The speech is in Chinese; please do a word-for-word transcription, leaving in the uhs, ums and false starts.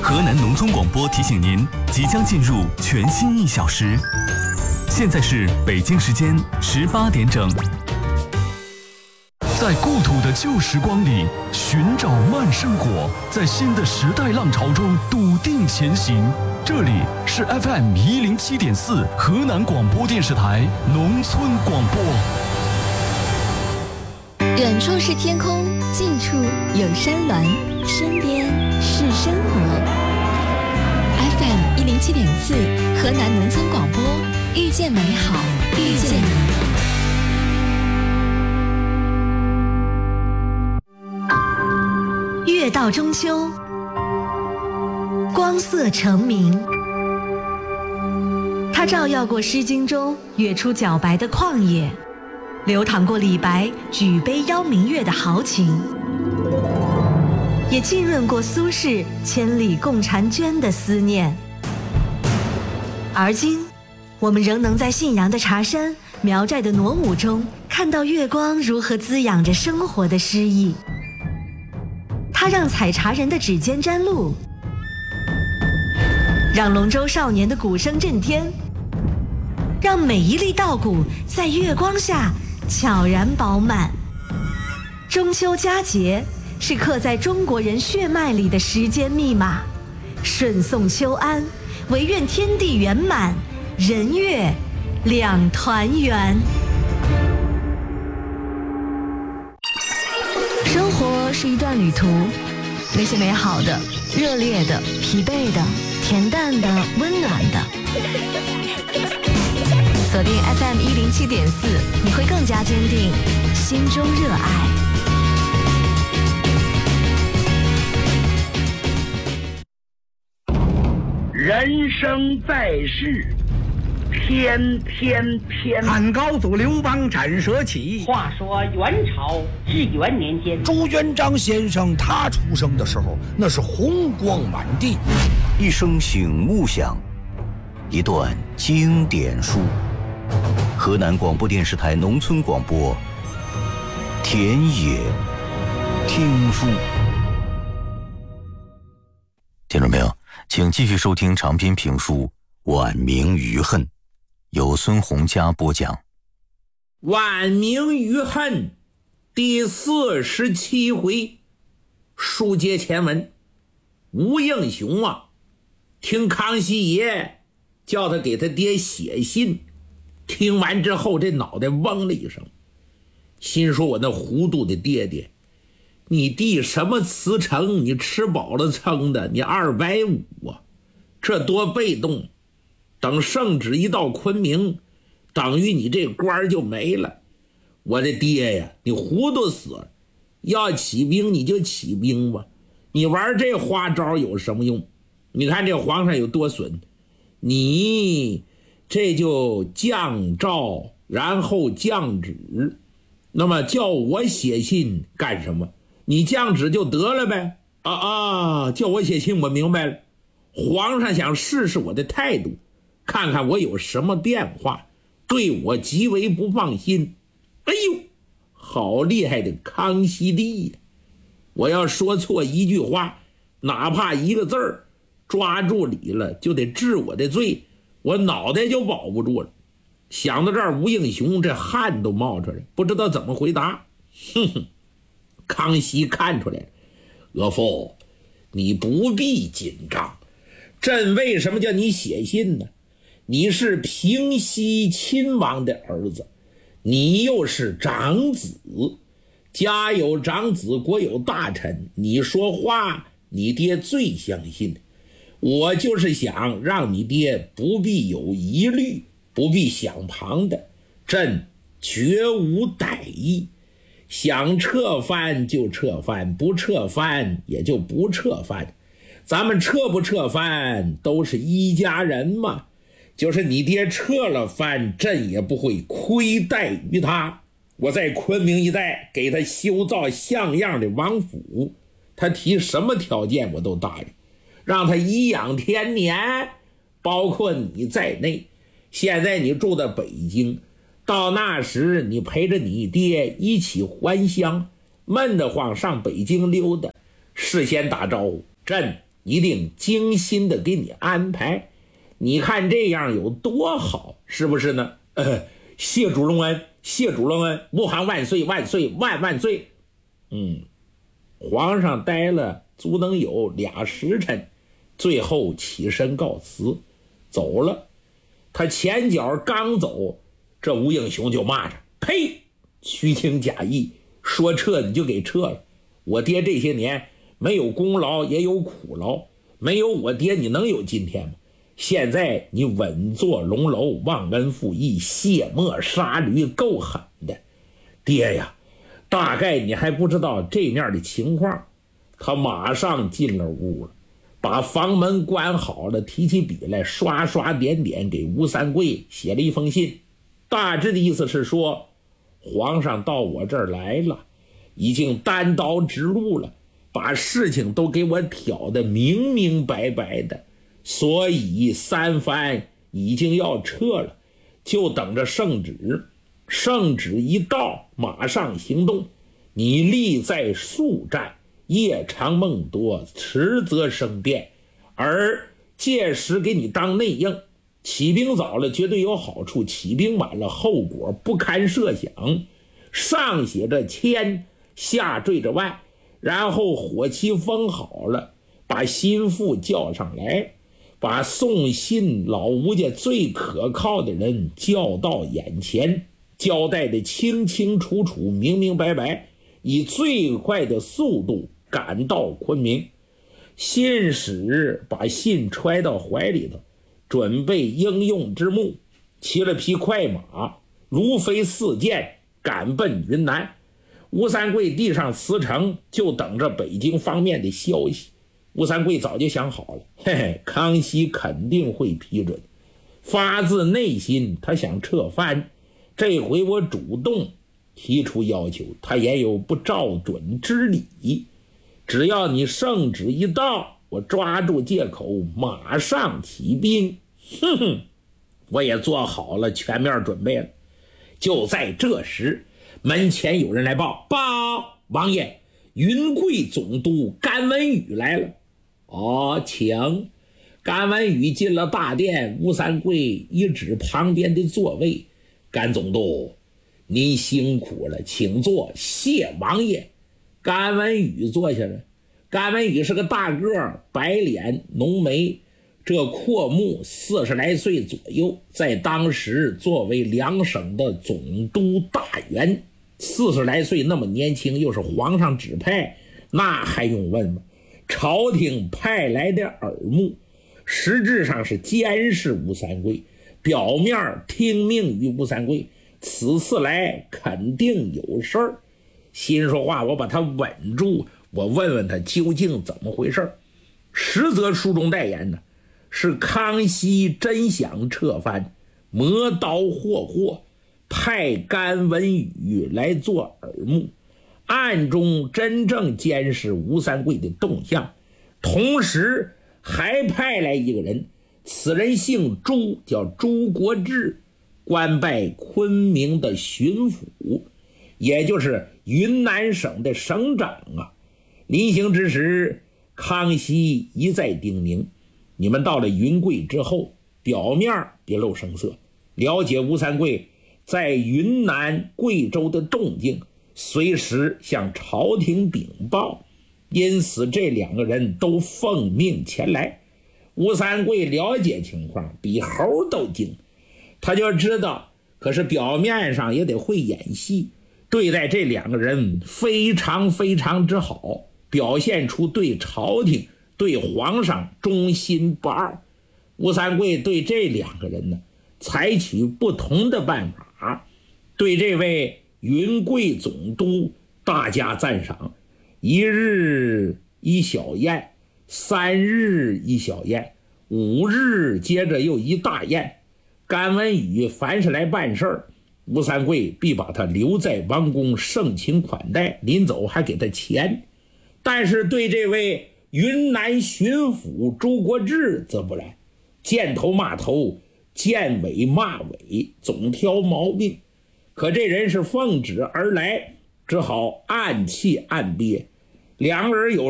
河南农村广播提醒您，即将进入全新一小时。现在是北京时间十八点整。在故土的旧时光里寻找慢生活，在新的时代浪潮中笃定前行。这里是 F M 一零七点四河南广播电视台农村广播。 远处是天空，近处有山峦，身边是生活。F M 一零七点四河南农村广播，遇见美好，遇见你。 月到中秋，光色澄明，它照耀过《诗经》中月出皎白的旷野，流淌过李白举杯邀明月的豪情，也浸润过苏轼千里共婵娟的思念。而今，我们仍能在信阳的茶山、苗寨的傩舞中，看到月光如何滋养着生活的诗意。它让采茶人的指尖沾露，让龙舟少年的鼓声震天，让每一粒稻谷在月光下悄然饱满。中秋佳节是刻在中国人血脉里的时间密码，顺送秋安，唯愿天地圆满，人月两团圆。生活是一段旅途，那些美好的、热烈的、疲惫的、恬淡的、温暖的。锁定 F M 一零七点四，你会更加坚定心中热爱。 人生在世，天天偏。 汉高祖刘邦斩蛇起。 话说元朝至元年间， 朱元璋先生他出生的时候，那是红光满地。 一声醒悟响，一段经典书。河南广播电视台农村广播，田野听书。听众朋友，请继续收听长篇评书《晚明余恨》，由孙洪佳播讲。 晚明余恨第四十七回，书接前文。吴应熊啊，听康熙爷叫他给他爹写信，听完之后这脑袋嗡了一声，心说我那糊涂的爹爹，你弟什么辞呈，你吃饱了撑的，你二百五啊，这多被动。等圣旨一到昆明，等于你这官就没了。我的爹呀，你糊涂死了，要起兵你就起兵吧，你玩这花招有什么用？你看这皇上有多损，你这就降诏然后降旨，那么叫我写信干什么？你降旨就得了呗。啊啊，叫我写信我明白了，皇上想试试我的态度，看看我有什么变化，对我极为不放心。哎呦，好厉害的康熙帝呀！我要说错一句话，哪怕一个字儿，抓住理了就得治我的罪，我脑袋就保不住了。想到这儿，吴应熊这汗都冒出来，不知道怎么回答。哼哼，康熙看出来了，额父，你不必紧张，朕为什么叫你写信呢？你是平西亲王的儿子，你又是长子，家有长子，国有大臣，你说话你爹最相信。我就是想让你爹不必有疑虑，不必想旁的，朕绝无歹意，想撤藩就撤藩，不撤藩也就不撤藩，咱们撤不撤藩都是一家人嘛。就是你爹撤了藩，朕也不会亏待于他。我在昆明一带给他修造像样的王府，他提什么条件我都答应，让他颐养天年，包括你在内。现在你住在北京，到那时你陪着你爹一起还乡，闷得慌上北京溜达，事先打招呼，朕一定精心的给你安排。你看这样有多好，是不是呢？呃，谢主隆恩，谢主隆恩，吾皇万岁万岁万万岁。嗯，皇上待了足能有俩时辰，最后起身告辞走了。他前脚刚走，这吴英雄就骂着：呸，虚情假意，说撤你就给撤了。我爹这些年没有功劳也有苦劳，没有我爹你能有今天吗？现在你稳坐龙楼，忘恩负义，卸磨杀驴，够狠的。爹呀，大概你还不知道这面的情况。他马上进了屋了，把房门关好了，提起笔来刷刷点点给吴三桂写了一封信。大致的意思是说，皇上到我这儿来了，已经单刀直入了，把事情都给我挑得明明白白的，所以三藩已经要撤了，就等着圣旨。圣旨一到，马上行动。你力在速战，夜长梦多，迟则生变，而届时给你当内应。起兵早了绝对有好处，起兵晚了后果不堪设想。上写着千，下缀着万，然后火旗封好了，把心腹叫上来，把送信老吴家最可靠的人叫到眼前，交代的清清楚楚，明明白白，以最快的速度赶到昆明。信使把信揣到怀里头，准备应用之幕，骑了匹快马，如飞似箭，赶奔云南。吴三桂递上辞呈，就等着北京方面的消息。吴三桂早就想好了，嘿嘿，康熙肯定会批准。发自内心，他想撤藩。这回我主动提出要求，他也有不照准之理。只要你圣旨一到，我抓住借口，马上起兵。哼哼，我也做好了全面准备了。就在这时，门前有人来报：报，王爷，云贵总督甘文宇来了。哦，请。甘文宇进了大殿，吴三桂一指旁边的座位：甘总督，您辛苦了，请坐，谢王爷。甘文宇坐下了。甘文宇是个大个儿，白脸浓眉，这阔目，四十来岁左右，在当时作为两省的总督大员，四十来岁那么年轻，又是皇上指派，那还用问吗？朝廷派来的耳目，实质上是监视吴三桂，表面听命于吴三桂，此次来肯定有事儿。心说话，我把他稳住，我问问他究竟怎么回事。实则书中代言呢，是康熙真想撤藩，磨刀霍霍，派甘文宇来做耳目，暗中真正监视吴三桂的动向，同时还派来一个人，此人姓朱，叫朱国治，官拜昆明的巡抚，也就是云南省的省长啊。临行之时，康熙一再叮咛，你们到了云贵之后，表面别露声色，了解吴三桂在云南贵州的动静，随时向朝廷禀报。因此这两个人都奉命前来。吴三桂了解情况，比猴都精，他就知道，可是表面上也得会演戏，对待这两个人非常非常之好，表现出对朝廷对皇上忠心不二。吴三桂对这两个人呢，采取不同的办法。对这位云贵总督大加赞赏，一日一小宴，三日一小宴，五日接着又一大宴。甘文宇凡是来办事儿，吴三桂必把他留在王宫，盛情款待，临走还给他钱。但是对这位云南巡抚朱国治则不然，见头骂头，见尾骂尾，总挑毛病。可这人是奉旨而来，只好暗气暗憋。两人有